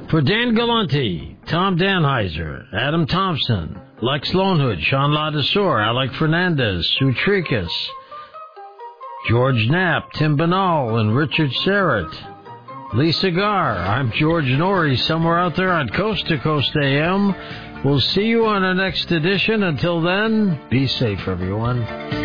For Dan Galante, Tom Danheiser, Adam Thompson, Lex Lonehood, Sean Ladesseur, Alec Fernandez, Sue Tricus, George Knapp, Tim Banal, and Richard Serrett, Lisa Gar, I'm George Norrie, somewhere out there on Coast to Coast AM. We'll see you on our next edition. Until then, be safe, everyone.